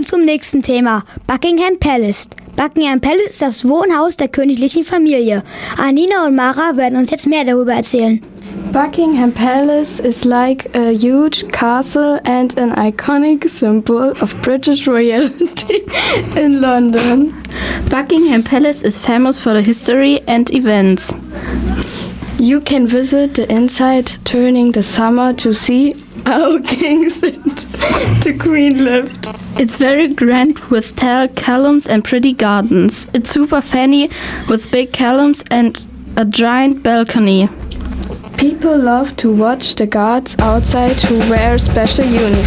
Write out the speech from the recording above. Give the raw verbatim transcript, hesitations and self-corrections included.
zum nächsten Thema. Buckingham Palace. Buckingham Palace ist das Wohnhaus der königlichen Familie. Anina und Mara werden uns jetzt mehr darüber erzählen. Buckingham Palace is like a huge castle and an iconic symbol of British royalty in London. Buckingham Palace is famous for the history and events. You can visit the inside during the summer to see how kings and the queen lived. It's very grand with tall columns and pretty gardens. It's super fancy with big columns and a giant balcony. People love to watch the guards outside who wear special uniforms.